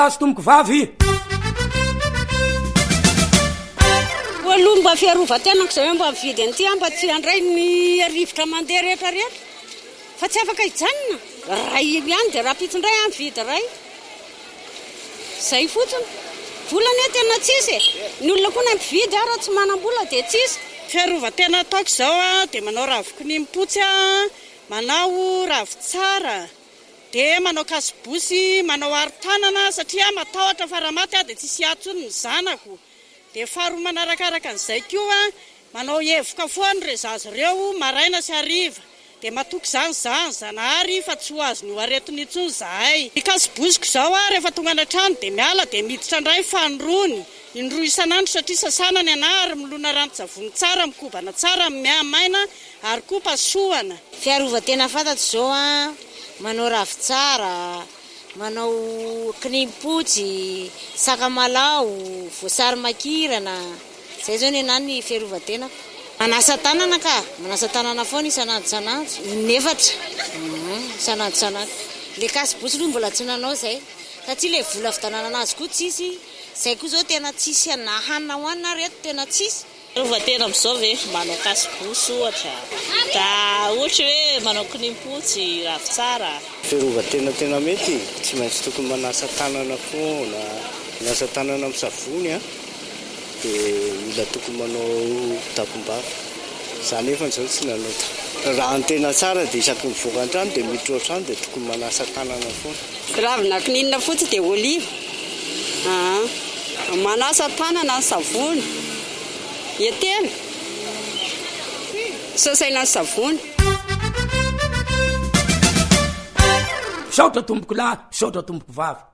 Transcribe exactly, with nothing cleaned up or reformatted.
azo tomboko vavy aloha mba fiarovan-tenako zay hoe mba mividy an'ity mba tsy handray ny rivotra mandeha rehetra rehetra fa tsy afaka hijanona ray ihany dia raha pitindray a mividy ray zay fotsiny volana e tena tsisy ny olona koa na mpividy a raha tsy manam-bola dia tsisy. Fiarovan-tena ataoko izao a dia manao ravin-kinimpotsy a, manao ravin-tsara dia manao kasibosy, manao arotanana satria matahotra faramaty a dia tsisy atsony ny zanako. Dia faharoa manarakaraka an'izay koa manao evoka foana re zaza ireo maraina sy hariva dia matoky izany zany zanahary fa tsy ho azo ny ho aretiny intsony zahay. Ny kasibosiko izao a rehefa tonga any an-trano dia miala dia miditra indray fanirony indroa isan'andro satria sasana ny ana ary milona ranon-tsavony tsara mikobana tsara miamaina ary koa pasohana. Fiarovan-tena fantatro izao a manao ravin-tsara, manao kinimpotsy, sakamalao, voasary makirana, zay zao ny anany ny fiarovan-tena. Manasa tanana ka, manasa tanana foana isan'andro isan'andro, inefatra isan'andro isan'andro. Le kasibosy aloha mbola tsy nanao zay satria le vola fidanana anazy koa tsisy, zay koa zao tena tsisy anahanina hoanina reto tena tsisy. Fiarovan-tena amin'izao ve manao kasibosy ohatra da ohatra hoe manao kinimpotsy, ravin-tsara. Fiarovan-tena tena mety tsy maintsy tokony manasa tanana foana, manasa tanana amin'ny savony a dia mila tokony manao takom-bava izany efa izao tsy nanao ta. Raha ny tena tsara dia isaky mivoaka an-trano dia miditra ao-trano dia tokony manasa tanana foana. Ravina kininina fotsy dia oliva, manasa tanana ny savony, etena sasaina ny savony. Misaotra tomboko lahy, misaotra tomboko vavy.